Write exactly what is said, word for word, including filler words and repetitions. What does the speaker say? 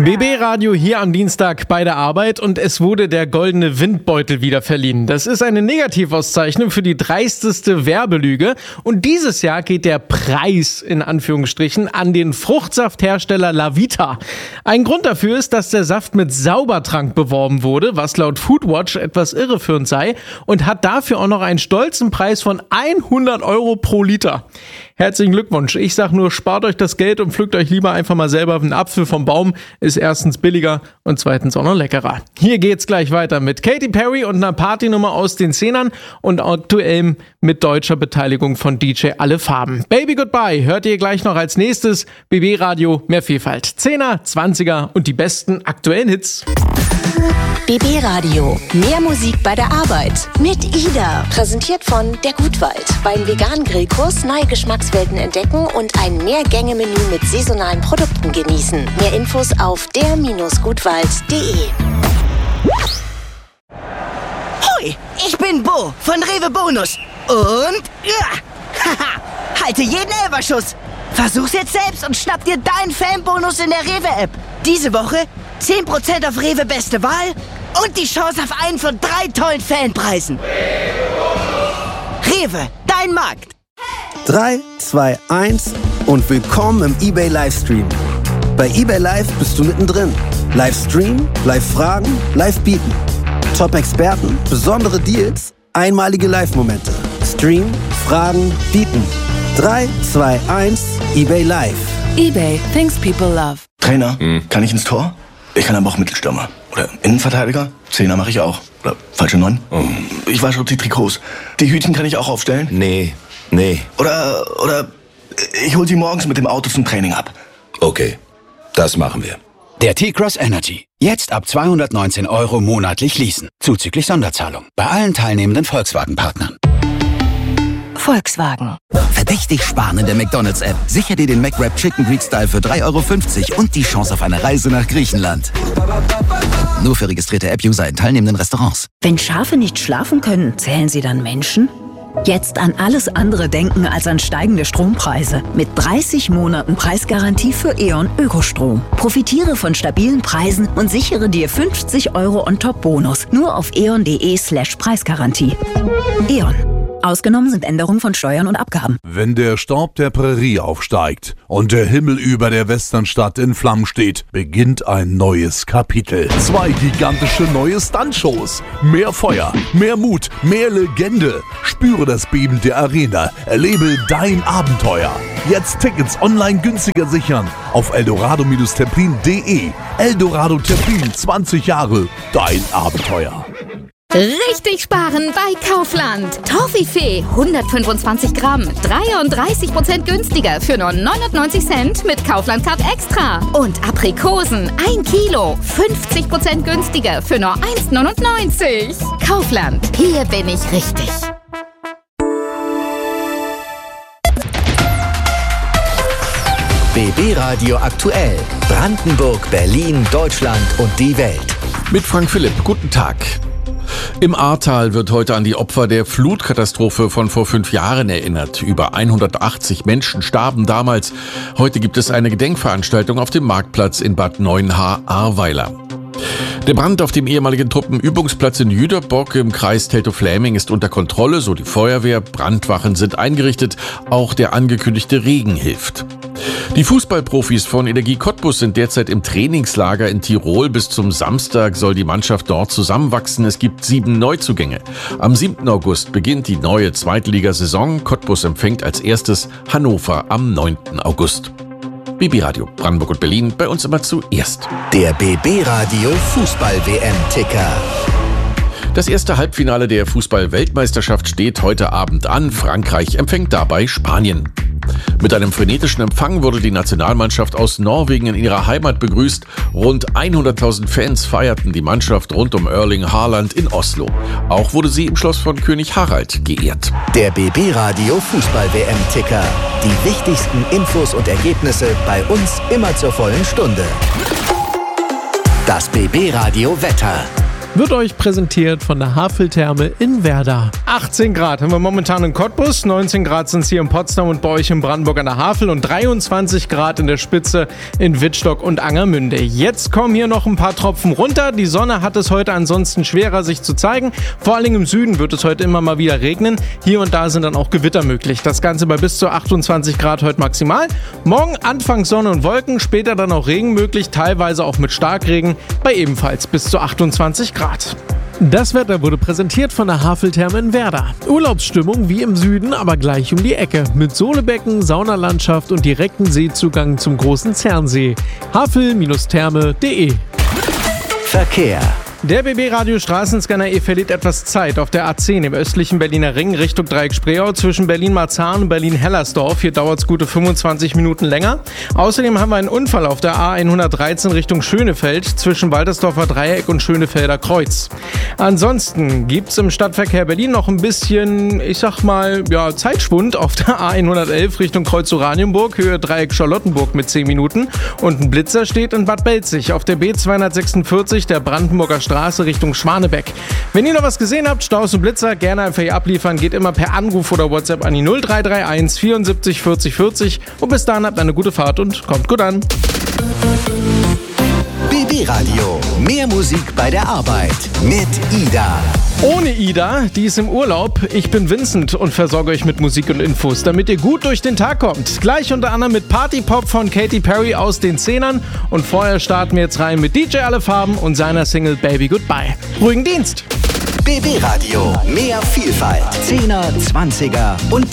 B B-Radio hier am Dienstag bei der Arbeit und es wurde der Goldene Windbeutel wieder verliehen. Das ist eine Negativauszeichnung für die dreisteste Werbelüge und dieses Jahr geht der Preis in Anführungsstrichen an den Fruchtsafthersteller Lavita. Ein Grund dafür ist, dass der Saft mit Saubertrank beworben wurde, was laut Foodwatch etwas irreführend sei und hat dafür auch noch einen stolzen Preis von hundert Euro pro Liter. Herzlichen Glückwunsch. Ich sag nur, spart euch das Geld und pflückt euch lieber einfach mal selber einen Apfel vom Baum. Ist erstens billiger und zweitens auch noch leckerer. Hier geht's gleich weiter mit Katy Perry und einer Partynummer aus den Zehnern und aktuell mit deutscher Beteiligung von D J Alle Farben. Baby Goodbye hört ihr gleich noch als nächstes. B B-Radio, mehr Vielfalt. Zehner, Zwanziger und die besten aktuellen Hits. B B-Radio, mehr Musik bei der Arbeit mit Ida. Präsentiert von der Gutwald. Beim veganen Grillkurs neue Geschmackswelten entdecken und ein Mehrgänge-Menü mit saisonalen Produkten genießen. Mehr Infos auf der Gutwald punkt de. Hoi, ich bin Bo von Rewe Bonus. Und ja, haha, halte jeden Elferschuss. Versuch's jetzt selbst und schnapp dir deinen Fanbonus in der Rewe-App. Diese Woche zehn Prozent auf Rewe Beste Wahl und die Chance auf einen von drei tollen Fanpreisen. Rewe, dein Markt. drei, zwei, eins und willkommen im eBay Livestream. Bei eBay Live bist du mittendrin. Livestream, Live-Fragen, Live-Bieten. Top-Experten, besondere Deals, einmalige Live-Momente. Stream, Fragen, Bieten. drei, zwei, eins, eBay Live. eBay, things people love. Trainer, hm. kann ich ins Tor? Ich kann aber auch Mittelstürmer. Oder Innenverteidiger? Zehner mache ich auch. Oder falsche Neun? Oh. Ich wasche auch die Trikots. Die Hütchen kann ich auch aufstellen? Nee, nee. Oder, oder ich hol sie morgens mit dem Auto zum Training ab. Okay, das machen wir. Der T-Cross Energy. Jetzt ab zweihundertneunzehn Euro monatlich leasen. Zuzüglich Sonderzahlung. Bei allen teilnehmenden Volkswagen-Partnern. Volkswagen. Verdächtig sparen in der McDonald's-App. Sicher dir den McWrap Chicken Greek Style für drei Euro fünfzig und die Chance auf eine Reise nach Griechenland. Nur für registrierte App-User in teilnehmenden Restaurants. Wenn Schafe nicht schlafen können, zählen sie dann Menschen? Jetzt an alles andere denken als an steigende Strompreise. Mit dreißig Monaten Preisgarantie für E.ON Ökostrom. Profitiere von stabilen Preisen und sichere dir fünfzig Euro On-Top-Bonus. Nur auf eon.de slash Preisgarantie. E.ON. Ausgenommen sind Änderungen von Steuern und Abgaben. Wenn der Staub der Prärie aufsteigt und der Himmel über der Westernstadt in Flammen steht, beginnt ein neues Kapitel. Zwei gigantische neue Stuntshows. Mehr Feuer, mehr Mut, mehr Legende. Spüre das Beben der Arena. Erlebe dein Abenteuer. Jetzt Tickets online günstiger sichern auf eldorado Templin punkt de. Eldorado Templin, zwanzig Jahre. Dein Abenteuer. Richtig sparen bei Kaufland. Toffifee hundertfünfundzwanzig Gramm, dreiunddreißig Prozent günstiger für nur neunundneunzig Cent mit Kaufland Card Extra. Und Aprikosen ein Kilo, fünfzig Prozent günstiger für nur eins neunundneunzig. Kaufland, hier bin ich richtig. B B-Radio aktuell. Brandenburg, Berlin, Deutschland und die Welt. Mit Frank Philipp, guten Tag. Im Ahrtal wird heute an die Opfer der Flutkatastrophe von vor fünf Jahren erinnert. Über hundertachtzig Menschen starben damals. Heute gibt es eine Gedenkveranstaltung auf dem Marktplatz in Bad Neuenahr-Ahrweiler. Der Brand auf dem ehemaligen Truppenübungsplatz in Jüterbock im Kreis Teltow-Fläming ist unter Kontrolle, so die Feuerwehr. Brandwachen sind eingerichtet. Auch der angekündigte Regen hilft. Die Fußballprofis von Energie Cottbus sind derzeit im Trainingslager in Tirol. Bis zum Samstag soll die Mannschaft dort zusammenwachsen. Es gibt sieben Neuzugänge. Am siebten August beginnt die neue Zweitligasaison. Cottbus empfängt als erstes Hannover am neunten August. B B-Radio Brandenburg und Berlin, bei uns immer zuerst. Der B B-Radio Fußball-W M-Ticker. Das erste Halbfinale der Fußball-Weltmeisterschaft steht heute Abend an. Frankreich empfängt dabei Spanien. Mit einem frenetischen Empfang wurde die Nationalmannschaft aus Norwegen in ihrer Heimat begrüßt. Rund hunderttausend Fans feierten die Mannschaft rund um Erling Haaland in Oslo. Auch wurde sie im Schloss von König Harald geehrt. Der B B-Radio Fußball-W M-Ticker. Die wichtigsten Infos und Ergebnisse bei uns immer zur vollen Stunde. Das B B-Radio Wetter. wird euch präsentiert von der Haveltherme in Werder. achtzehn Grad haben wir momentan in Cottbus, neunzehn Grad sind es hier in Potsdam und bei euch in Brandenburg an der Havel und dreiundzwanzig Grad in der Spitze in Wittstock und Angermünde. Jetzt kommen hier noch ein paar Tropfen runter. Die Sonne hat es heute ansonsten schwerer, sich zu zeigen. Vor allen Dingen im Süden wird es heute immer mal wieder regnen. Hier und da sind dann auch Gewitter möglich. Das Ganze bei bis zu achtundzwanzig Grad heute maximal. Morgen anfangs Sonne und Wolken, später dann auch Regen möglich, teilweise auch mit Starkregen bei ebenfalls bis zu achtundzwanzig Grad. Das Wetter wurde präsentiert von der Haveltherme in Werder. Urlaubsstimmung wie im Süden, aber gleich um die Ecke. Mit Sohlebecken, Saunalandschaft und direkten Seezugang zum großen Zernsee. havel Bindestrich therme Punkt de Verkehr. Der B B-Radio Straßenscanner E verliert etwas Zeit auf der A zehn im östlichen Berliner Ring Richtung Dreieck-Spreeau zwischen Berlin-Marzahn und Berlin-Hellersdorf. Hier dauert es gute fünfundzwanzig Minuten länger. Außerdem haben wir einen Unfall auf der A hundertdreizehn Richtung Schönefeld zwischen Waltersdorfer Dreieck und Schönefelder Kreuz. Ansonsten gibt es im Stadtverkehr Berlin noch ein bisschen, ich sag mal, ja, Zeitschwund auf der A hundertelf Richtung Kreuz Oranienburg, Höhe Dreieck Charlottenburg mit zehn Minuten. Und ein Blitzer steht in Bad Belzig auf der B zweihundertsechsundvierzig der Brandenburger Straße Richtung Schwanebeck. Wenn ihr noch was gesehen habt, Staus und Blitzer, gerne einfach hier abliefern. Geht immer per Anruf oder WhatsApp an die null drei drei eins vierundsiebzig vierzig vierzig. Und bis dahin habt eine gute Fahrt und kommt gut an. B B-Radio. Mehr Musik bei der Arbeit mit Ida. Ohne Ida, die ist im Urlaub. Ich bin Vincent und versorge euch mit Musik und Infos, damit ihr gut durch den Tag kommt. Gleich unter anderem mit Party-Pop von Katy Perry aus den Zehnern. Und vorher starten wir jetzt rein mit D J Alle Farben und seiner Single Baby Goodbye. Ruhigen Dienst! B B-Radio. Mehr Vielfalt. Zehner, Zwanziger und